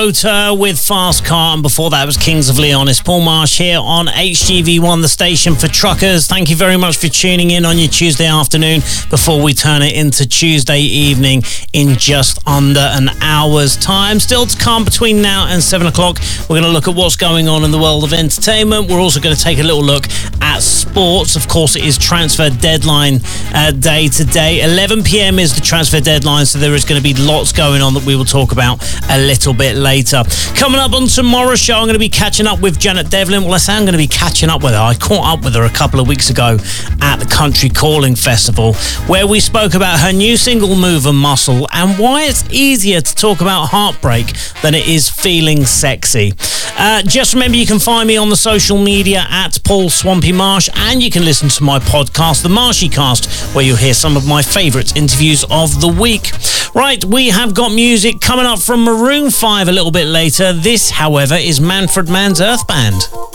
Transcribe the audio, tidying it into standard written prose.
With Fast Car, and before that was Kings of Leon. It's Paul Marsh here on HGV1, the station for truckers. Thank you very much for tuning in on your Tuesday afternoon before we turn it into Tuesday evening in just under an hour's time. Still to come between now and 7 o'clock. We're going to look at what's going on in the world of entertainment. We're also going to take a little look at sports. Of course, it is transfer deadline day today. 11 p.m. is the transfer deadline, so there is going to be lots going on that we will talk about a little bit later. Coming up on tomorrow's show, I'm going to be catching up with Janet Devlin. Well, I say I'm going to be catching up with her. I caught up with her a couple of weeks ago at the Country Calling Festival, where we spoke about her new single, Move and Muscle, and why it's easier to talk about heartbreak than it is feeling sexy. Just remember, you can find me on the social media at Paul Swampy Marsh, and you can listen to my podcast, The Marshy Cast, where you'll hear some of my favourite interviews of the week. Right, we have got music coming up from Maroon 5 a little bit later. This, however, is Manfred Mann's Earth Band.